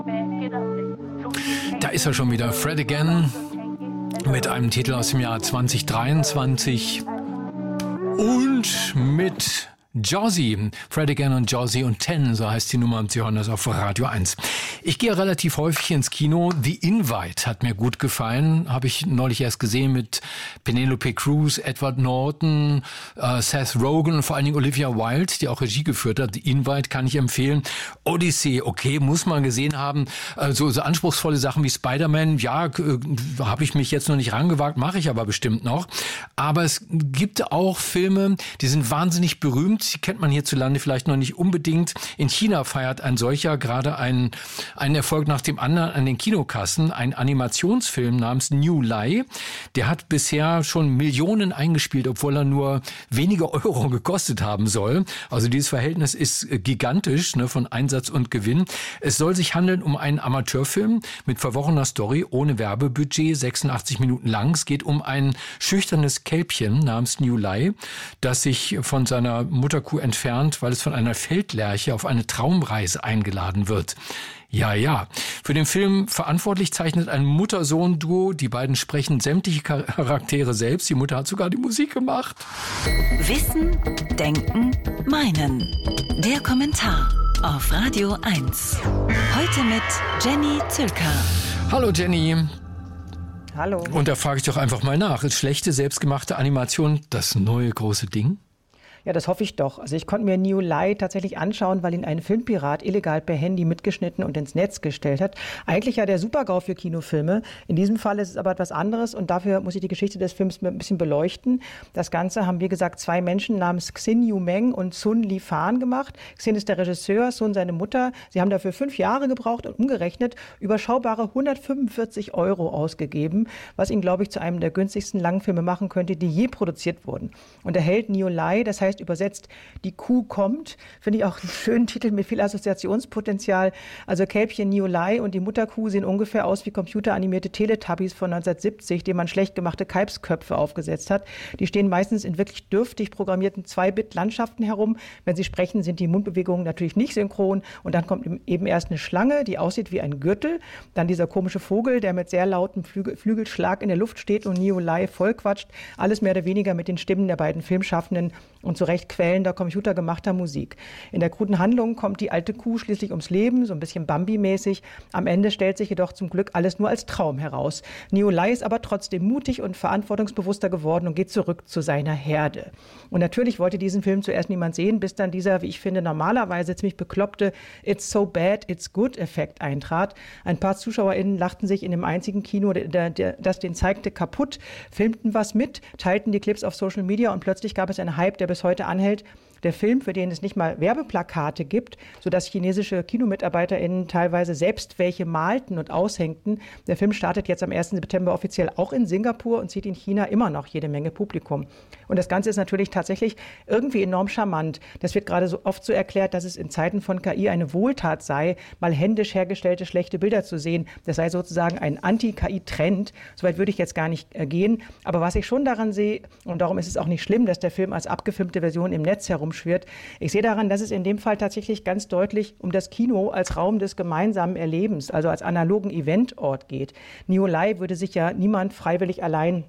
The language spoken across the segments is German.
Da ist er schon wieder, Fred Again, mit einem Titel aus dem Jahr 2023 und mit Josie, Fred Again und Josie und 10, so heißt die Nummer, und Sie hören das auf Radio 1. Ich gehe relativ häufig ins Kino. The Invite hat mir gut gefallen, habe ich neulich erst gesehen mit Penelope Cruz, Edward Norton, Seth Rogen und vor allen Dingen Olivia Wilde, die auch Regie geführt hat. The Invite kann ich empfehlen. Odyssey, okay, muss man gesehen haben. So anspruchsvolle Sachen wie Spider-Man, ja, habe ich mich jetzt noch nicht rangewagt, mache ich aber bestimmt noch. Aber es gibt auch Filme, die sind wahnsinnig berühmt. Die kennt man hierzulande vielleicht noch nicht unbedingt. In China feiert ein solcher gerade einen Erfolg nach dem anderen an den Kinokassen. Ein Animationsfilm namens New Lie. Der hat bisher schon Millionen eingespielt, obwohl er nur wenige Euro gekostet haben soll. Also dieses Verhältnis ist gigantisch, ne, von Einsatz und Gewinn. Es soll sich handeln um einen Amateurfilm mit verworrener Story, ohne Werbebudget, 86 Minuten lang. Es geht um ein schüchternes Kälbchen namens New Lie, das sich von seiner Mutterkuh entfernt, weil es von einer Feldlerche auf eine Traumreise eingeladen wird. Ja. Für den Film verantwortlich zeichnet ein Mutter-Sohn-Duo. Die beiden sprechen sämtliche Charaktere selbst. Die Mutter hat sogar die Musik gemacht. Wissen, Denken, Meinen. Der Kommentar auf Radio 1. Heute mit Jenny Zülker. Hallo Jenny. Hallo. Und da frage ich doch einfach mal nach. Ist schlechte, selbstgemachte Animation das neue große Ding? Ja, das hoffe ich doch. Also ich konnte mir New Lie tatsächlich anschauen, weil ihn ein Filmpirat illegal per Handy mitgeschnitten und ins Netz gestellt hat. Eigentlich ja der Super-GAU für Kinofilme. In diesem Fall ist es aber etwas anderes und dafür muss ich die Geschichte des Films ein bisschen beleuchten. Das Ganze haben, wie gesagt, zwei Menschen namens Xin Yumeng und Sun Lifan gemacht. Xin ist der Regisseur, Sun seine Mutter. Sie haben dafür 5 Jahre gebraucht und umgerechnet überschaubare 145 Euro ausgegeben, was ihn, glaube ich, zu einem der günstigsten Langfilme machen könnte, die je produziert wurden. Und er hält New Lie, das heißt übersetzt, die Kuh kommt. Finde ich auch einen schönen Titel mit viel Assoziationspotenzial. Also Kälbchen New Lie und die Mutterkuh sehen ungefähr aus wie computeranimierte Teletubbies von 1970, denen man schlecht gemachte Kalbsköpfe aufgesetzt hat. Die stehen meistens in wirklich dürftig programmierten 2-Bit-Landschaften herum. Wenn sie sprechen, sind die Mundbewegungen natürlich nicht synchron. Und dann kommt eben erst eine Schlange, die aussieht wie ein Gürtel. Dann dieser komische Vogel, der mit sehr lautem Flügelschlag in der Luft steht und New Lie vollquatscht. Alles mehr oder weniger mit den Stimmen der beiden Filmschaffenden und zu Recht quälender, computergemachter Musik. In der kruden Handlung kommt die alte Kuh schließlich ums Leben, so ein bisschen Bambi-mäßig. Am Ende stellt sich jedoch zum Glück alles nur als Traum heraus. New Lie ist aber trotzdem mutig und verantwortungsbewusster geworden und geht zurück zu seiner Herde. Und natürlich wollte diesen Film zuerst niemand sehen, bis dann dieser, wie ich finde, normalerweise ziemlich bekloppte It's so bad, it's good Effekt eintrat. Ein paar ZuschauerInnen lachten sich in dem einzigen Kino, das den zeigte, kaputt, filmten was mit, teilten die Clips auf Social Media und plötzlich gab es einen Hype, der bis heute anhält. Der Film, für den es nicht mal Werbeplakate gibt, sodass chinesische KinomitarbeiterInnen teilweise selbst welche malten und aushängten. Der Film startet jetzt am 1. September offiziell auch in Singapur und zieht in China immer noch jede Menge Publikum. Und das Ganze ist natürlich tatsächlich irgendwie enorm charmant. Das wird gerade so oft so erklärt, dass es in Zeiten von KI eine Wohltat sei, mal händisch hergestellte schlechte Bilder zu sehen. Das sei sozusagen ein Anti-KI-Trend. Soweit würde ich jetzt gar nicht gehen. Aber was ich schon daran sehe, und darum ist es auch nicht schlimm, dass der Film als abgefilmte Version im Netz herumschwirrt, ich sehe daran, dass es in dem Fall tatsächlich ganz deutlich um das Kino als Raum des gemeinsamen Erlebens, also als analogen Eventort geht. New Lie würde sich ja niemand freiwillig allein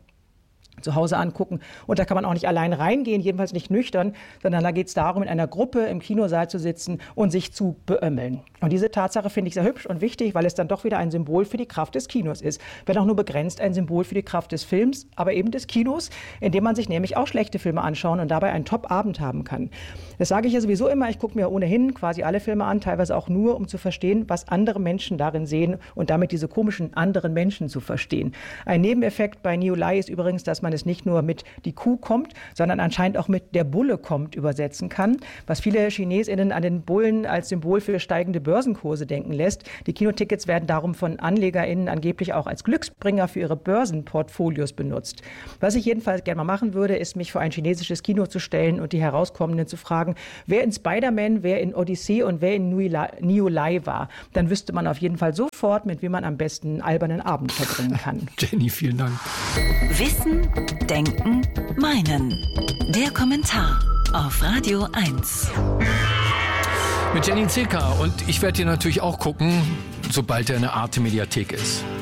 zu Hause angucken. Und da kann man auch nicht allein reingehen, jedenfalls nicht nüchtern, sondern da geht es darum, in einer Gruppe im Kinosaal zu sitzen und sich zu beömmeln. Und diese Tatsache finde ich sehr hübsch und wichtig, weil es dann doch wieder ein Symbol für die Kraft des Kinos ist. Wenn auch nur begrenzt ein Symbol für die Kraft des Films, aber eben des Kinos, in dem man sich nämlich auch schlechte Filme anschauen und dabei einen Top-Abend haben kann. Das sage ich ja sowieso immer, ich gucke mir ohnehin quasi alle Filme an, teilweise auch nur, um zu verstehen, was andere Menschen darin sehen und damit diese komischen anderen Menschen zu verstehen. Ein Nebeneffekt bei New Lie ist übrigens, dass man es nicht nur mit die Kuh kommt, sondern anscheinend auch mit der Bulle kommt übersetzen kann, was viele ChinesInnen an den Bullen als Symbol für steigende Börsenkurse denken lässt. Die Kinotickets werden darum von AnlegerInnen angeblich auch als Glücksbringer für ihre Börsenportfolios benutzt. Was ich jedenfalls gerne mal machen würde, ist, mich vor ein chinesisches Kino zu stellen und die Herauskommenden zu fragen, wer in Spider-Man, wer in Odyssey und wer in New Lie war. Dann wüsste man auf jeden Fall sofort, mit wem man am besten einen albernen Abend verbringen kann. Jenny, vielen Dank. Wissen, Denken, Meinen. Der Kommentar auf Radio 1. Mit Jenny Zülker. Und ich werde dir natürlich auch gucken. sobald er eine Arte-Mediathek ist.